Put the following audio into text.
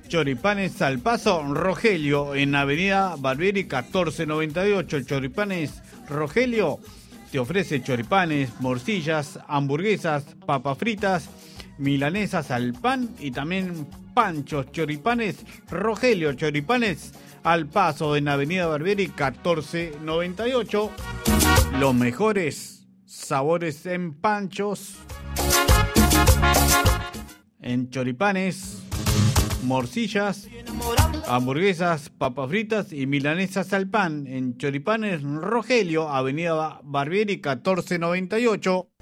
Choripanes al Paso Rogelio en Avenida Barbieri 1498. Choripanes Rogelio te ofrece choripanes, morcillas, hamburguesas, papas fritas, milanesas al pan y también panchos. Choripanes Rogelio, Choripanes al Paso en Avenida Barbieri 1498. Los mejores sabores en panchos, en choripanes, morcillas, hamburguesas, papas fritas y milanesas al pan en Choripanes Rogelio, Avenida Barbieri 1498.